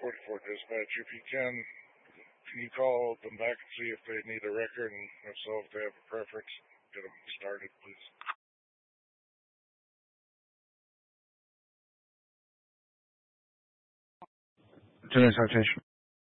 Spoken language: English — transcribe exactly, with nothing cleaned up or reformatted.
forty-four dispatch. If you can, can you call them back and see if they need a record, and if so, if they have a preference, get them started, please. General Citation.